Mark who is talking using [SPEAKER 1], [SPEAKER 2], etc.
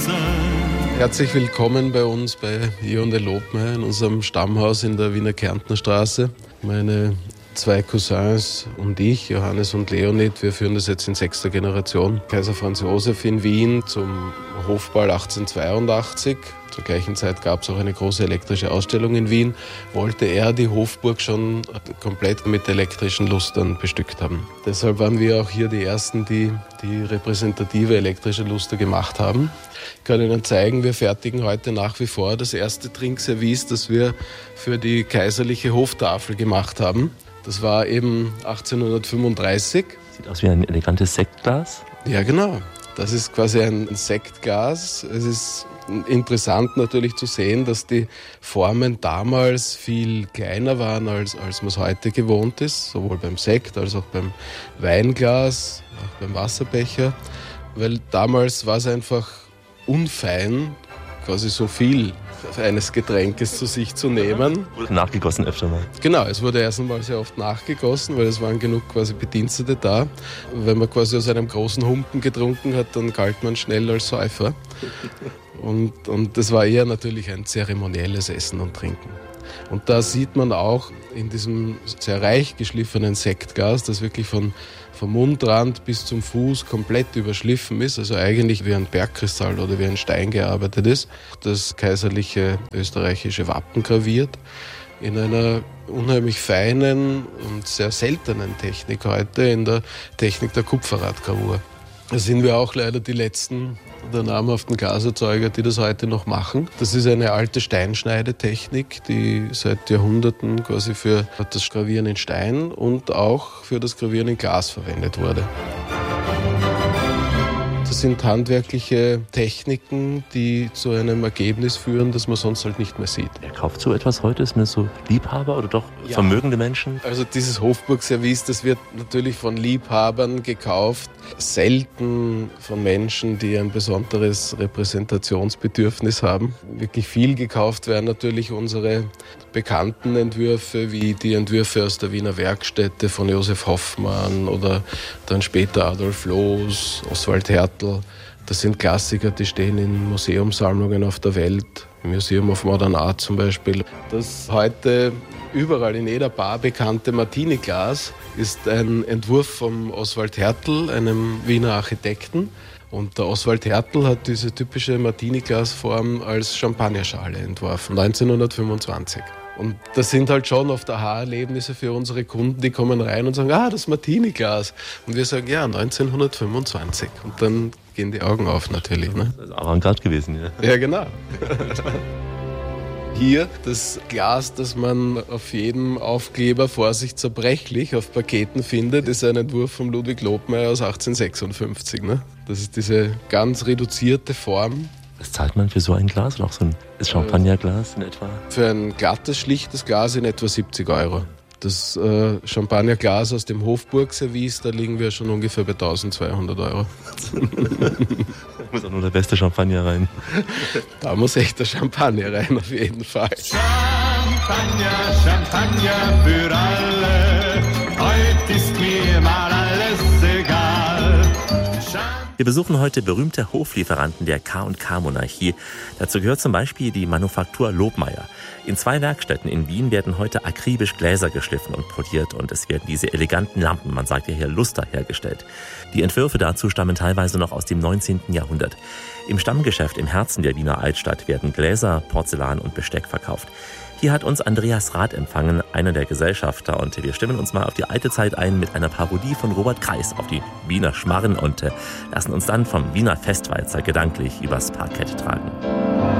[SPEAKER 1] Herzlich willkommen bei uns bei Ion de Lobmeier in unserem Stammhaus in der Wiener Kärntnerstraße. Meine 2 Cousins und ich, Johannes und Leonid, wir führen das jetzt in 6. Generation. Kaiser Franz Josef in Wien zum Hofball 1882. Zur gleichen Zeit gab es auch eine große elektrische Ausstellung in Wien. Wollte er die Hofburg schon komplett mit elektrischen Lustern bestückt haben. Deshalb waren wir auch hier die Ersten, die repräsentative elektrische Luster gemacht haben. Ich kann Ihnen zeigen, wir fertigen heute nach wie vor das erste Trinkservice, das wir für die kaiserliche Hoftafel gemacht haben. Das war eben 1835.
[SPEAKER 2] Sieht aus wie ein elegantes Sektglas.
[SPEAKER 1] Ja, genau. Das ist quasi ein Sektglas. Es ist interessant natürlich zu sehen, dass die Formen damals viel kleiner waren, als man es heute gewohnt ist. Sowohl beim Sekt als auch beim Weinglas, auch beim Wasserbecher. Weil damals war es einfach unfein, quasi so viel eines Getränkes zu sich zu nehmen.
[SPEAKER 2] Wurde nachgegossen öfter mal.
[SPEAKER 1] Genau, es wurde erst einmal sehr oft nachgegossen, weil es waren genug quasi Bedienstete da. Wenn man quasi aus einem großen Humpen getrunken hat, dann galt man schnell als Säufer. Und das war eher natürlich ein zeremonielles Essen und Trinken. Und da sieht man auch in diesem sehr reich geschliffenen Sektglas, das wirklich vom Mundrand bis zum Fuß komplett überschliffen ist, also eigentlich wie ein Bergkristall oder wie ein Stein gearbeitet ist, das kaiserliche österreichische Wappen graviert, in einer unheimlich feinen und sehr seltenen Technik heute, in der Technik der Kupferradgravur. Da sind wir auch leider die letzten der namhaften Glaserzeuger, die das heute noch machen. Das ist eine alte Steinschneidetechnik, die seit Jahrhunderten quasi für das Gravieren in Stein und auch für das Gravieren in Glas verwendet wurde. Das sind handwerkliche Techniken, die zu einem Ergebnis führen, das man sonst halt nicht mehr sieht.
[SPEAKER 2] Wer kauft so etwas heute? Ist man so Liebhaber oder doch vermögende Menschen?
[SPEAKER 1] Also dieses Hofburgservice, das wird natürlich von Liebhabern gekauft, selten von Menschen, die ein besonderes Repräsentationsbedürfnis haben. Wirklich viel gekauft werden natürlich unsere bekannten Entwürfe, wie die Entwürfe aus der Wiener Werkstätte von Josef Hoffmann oder dann später Adolf Loos, Oswald Hertel. Das sind Klassiker, die stehen in Museumssammlungen auf der Welt, im Museum of Modern Art zum Beispiel. Das heute überall in jeder Bar bekannte Martini-Glas ist ein Entwurf von Oswald Hertel, einem Wiener Architekten. Und der Oswald Hertel hat diese typische Martini-Glasform als Champagnerschale entworfen, 1925. Und das sind halt schon oft Aha-Erlebnisse für unsere Kunden, die kommen rein und sagen, das Martini-Glas. Und wir sagen, ja, 1925. Und dann gehen die Augen auf natürlich. Ne?
[SPEAKER 2] Das ist Avantgarde gewesen, ja.
[SPEAKER 1] Ja, genau. Hier das Glas, das man auf jedem Aufkleber Vorsicht zerbrechlich auf Paketen findet, ist ein Entwurf von Ludwig Lobmeier aus 1856. Ne? Das ist diese ganz reduzierte Form.
[SPEAKER 2] Was zahlt man für so ein Glas oder auch so ein Champagnerglas in etwa?
[SPEAKER 1] Für ein glattes, schlichtes Glas in etwa 70 €. Das Champagnerglas aus dem Hofburgservice, da liegen wir schon ungefähr bei 1.200 €.
[SPEAKER 2] Da muss auch nur der beste Champagner rein.
[SPEAKER 1] Da muss echt der Champagner rein, auf jeden Fall.
[SPEAKER 3] Champagner, Champagner für alle, heute ist mir mal alles egal.
[SPEAKER 2] Wir besuchen heute berühmte Hoflieferanten der K&K-Monarchie. Dazu gehört zum Beispiel die Manufaktur Lobmeier. In 2 Werkstätten in Wien werden heute akribisch Gläser geschliffen und poliert und es werden diese eleganten Lampen, man sagt ja hier Luster, hergestellt. Die Entwürfe dazu stammen teilweise noch aus dem 19. Jahrhundert. Im Stammgeschäft im Herzen der Wiener Altstadt werden Gläser, Porzellan und Besteck verkauft. Hier hat uns Andreas Rath empfangen, einer der Gesellschafter, und wir stimmen uns mal auf die alte Zeit ein mit einer Parodie von Robert Kreis auf die Wiener Schmarren und lassen uns dann vom Wiener Festwalzer gedanklich übers Parkett tragen.